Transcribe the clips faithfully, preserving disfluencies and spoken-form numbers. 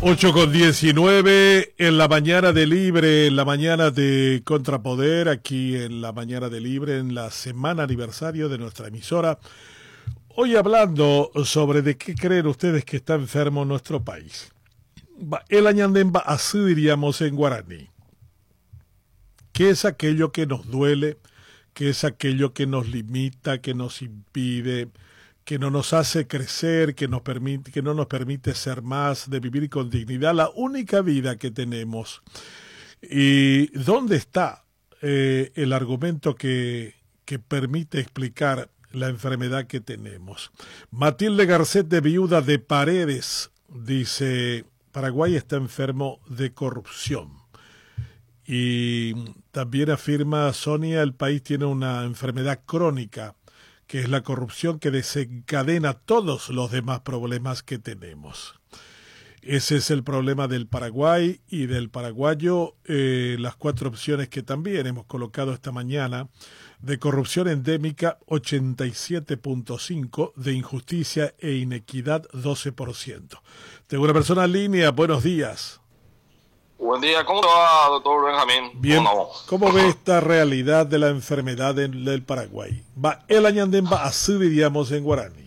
ocho con diecinueve en la mañana de Libre, en la mañana de Contrapoder, aquí en la mañana de Libre, en la semana aniversario de nuestra emisora. Hoy hablando sobre de qué creen ustedes que está enfermo nuestro país. El añandemba, así diríamos en guaraní. ¿Qué es aquello que nos duele? ¿Qué es aquello que nos limita, que nos impide, que no nos hace crecer, que nos permite, que no nos permite ser más, de vivir con dignidad, la única vida que tenemos? ¿Y dónde está eh, el argumento que, que permite explicar la enfermedad que tenemos? Matilde Garcet, de Viuda de Paredes, dice: Paraguay está enfermo de corrupción. Y también afirma Sonia: el país tiene una enfermedad crónica, que es la corrupción, que desencadena todos los demás problemas que tenemos. Ese es el problema del Paraguay y del paraguayo. Eh, las cuatro opciones que también hemos colocado esta mañana: de corrupción endémica ochenta y siete punto cinco, de injusticia e inequidad doce por ciento. Tengo una persona en línea. Buenos días. Buen día, ¿cómo te va, doctor Benjamín? Bien, ¿Cómo, ¿cómo ve esta realidad de la enfermedad en, del Paraguay? Va el añandemba, así diríamos en guaraní.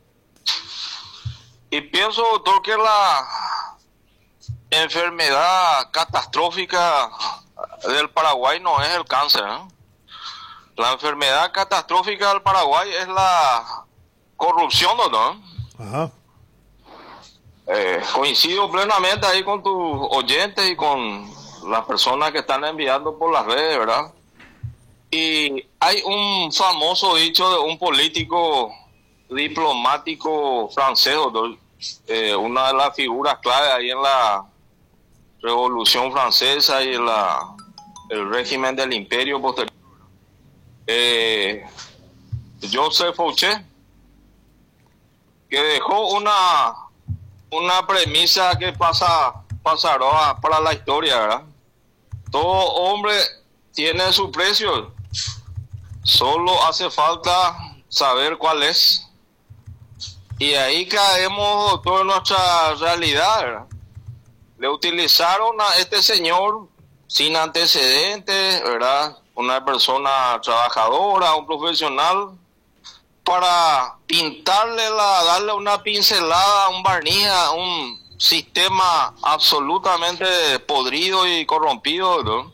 Y pienso, doctor, que la enfermedad catastrófica del Paraguay no es el cáncer, ¿eh? La enfermedad catastrófica del Paraguay es la corrupción, doctor. Ajá. Eh, coincido plenamente ahí con tus oyentes y con las personas que están enviando por las redes, ¿verdad? Y hay un famoso dicho de un político diplomático francés, doctor, eh, una de las figuras clave ahí en la Revolución Francesa y en la, el régimen del imperio posterior, eh, Joseph Fouché, que dejó una una premisa que pasa pasará para la historia, ¿verdad? Todo hombre tiene su precio, solo hace falta saber cuál es. Y ahí caemos, doctor, en nuestra realidad, ¿verdad? Le utilizaron a este señor sin antecedentes, ¿verdad? Una persona trabajadora, un profesional, para pintarle, la, darle una pincelada, un barniz a un sistema absolutamente podrido y corrompido, ¿no?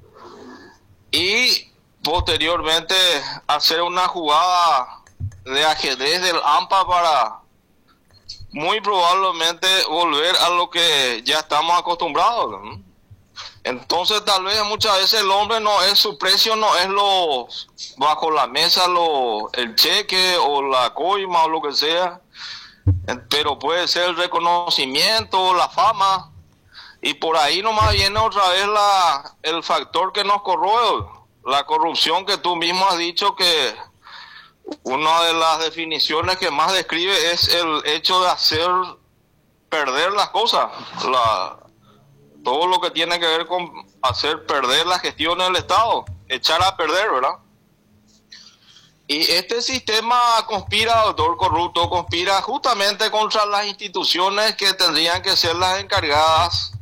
Y posteriormente hacer una jugada de ajedrez del AMPA para muy probablemente volver a lo que ya estamos acostumbrados, ¿no? Entonces tal vez muchas veces el hombre no es, su precio no es lo bajo la mesa, lo el cheque o la coima o lo que sea, pero puede ser el reconocimiento, la fama, y por ahí nomás viene otra vez la el factor que nos corroe, la corrupción, que tú mismo has dicho que una de las definiciones que más describe es el hecho de hacer perder las cosas, la todo lo que tiene que ver con hacer perder la gestión del Estado, echar a perder, ¿verdad? Y este sistema conspira, doctor, corrupto, conspira justamente contra las instituciones que tendrían que ser las encargadas